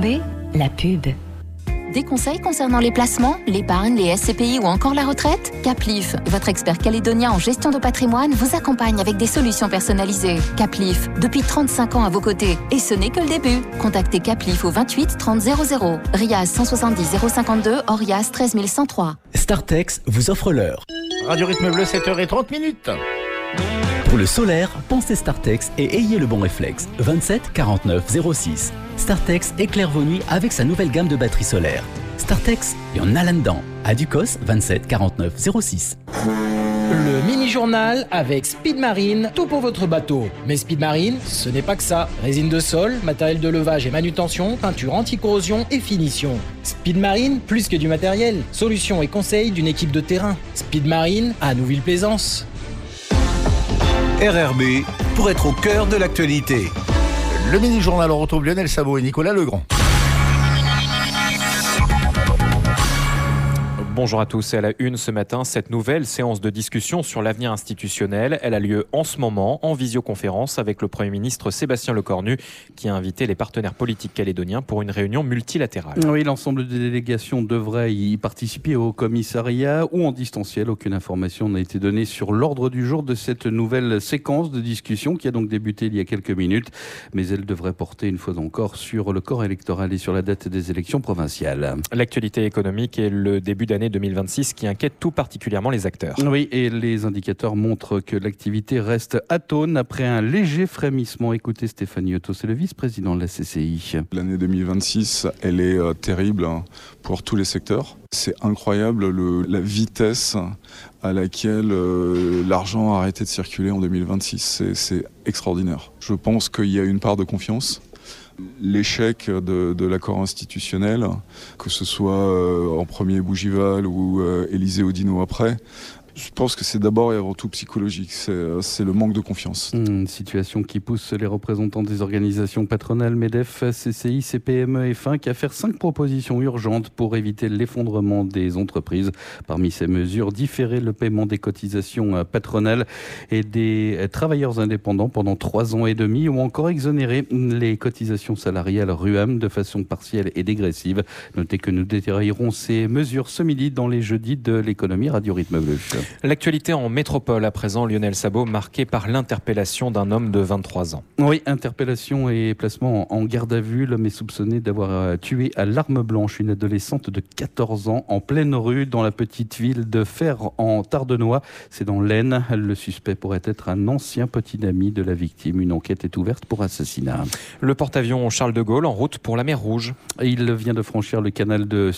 tomber, la pub. Des conseils concernant les placements, l'épargne, les SCPI ou encore la retraite ? Caplif, votre expert calédonien en gestion de patrimoine, vous accompagne avec des solutions personnalisées. Caplif, depuis 35 ans à vos côtés. Et ce n'est que le début. Contactez Caplif au 28 30 00. RIAS 170 052, ORIAS 13 103. Startex vous offre l'heure. Radio Rythme Bleu, 7h30. Pour le solaire, pensez Startex et ayez le bon réflexe. 27 49 06. Startex éclaire vos nuits avec sa nouvelle gamme de batteries solaires. Startex, et on a là-dedans. À Ducos, 27 49 06. Le mini-journal avec Speed Marine, tout pour votre bateau. Mais Speed Marine, ce n'est pas que ça. Résine de sol, matériel de levage et manutention, peinture anti-corrosion et finition. Speed Marine, plus que du matériel. Solutions et conseils d'une équipe de terrain. Speed Marine à Nouville-Plaisance. RRB, pour être au cœur de l'actualité. Le mini-journal, on retrouve Lionel Sabot et Nicolas Legrand. Bonjour à tous. Et à la une ce matin, cette nouvelle séance de discussion sur l'avenir institutionnel, elle a lieu en ce moment en visioconférence avec le Premier ministre Sébastien Lecornu qui a invité les partenaires politiques calédoniens pour une réunion multilatérale. Oui, l'ensemble des délégations devraient y participer au commissariat ou en distanciel. Aucune information n'a été donnée sur l'ordre du jour de cette nouvelle séquence de discussion qui a donc débuté il y a quelques minutes. Mais elle devrait porter une fois encore sur le corps électoral et sur la date des élections provinciales. L'actualité économique et le début d'année 2026 qui inquiète tout particulièrement les acteurs. Oui, et les indicateurs montrent que l'activité reste atone après un léger frémissement. Écoutez Stéphanie Otto, c'est le vice-président de la CCI. L'année 2026, elle est terrible pour tous les secteurs. C'est incroyable la vitesse à laquelle l'argent a arrêté de circuler en 2026. C'est extraordinaire. Je pense qu'il y a une part de confiance. L'échec de l'accord institutionnel, que ce soit en premier Bougival ou Élisée Audineau après, je pense que c'est d'abord et avant tout psychologique, c'est le manque de confiance. Une situation qui pousse les représentants des organisations patronales MEDEF, CCI, CPME et FINC à faire 5 propositions urgentes pour éviter l'effondrement des entreprises. Parmi ces mesures, différer le paiement des cotisations patronales et des travailleurs indépendants pendant 3 ans et demi ou encore exonérer les cotisations salariales RUAM de façon partielle et dégressive. Notez que nous détaillerons ces mesures ce midi dans les jeudis de l'économie Radio Rythme Bleu. L'actualité en métropole à présent, Lionel Sabot, marquée par l'interpellation d'un homme de 23 ans. Oui, interpellation et placement en garde à vue. L'homme est soupçonné d'avoir tué à l'arme blanche une adolescente de 14 ans en pleine rue dans la petite ville de Fère en Tardenois. C'est dans l'Aisne. Le suspect pourrait être un ancien petit ami de la victime. Une enquête est ouverte pour assassinat. Le porte-avions Charles de Gaulle en route pour la mer Rouge. Il vient de franchir le canal de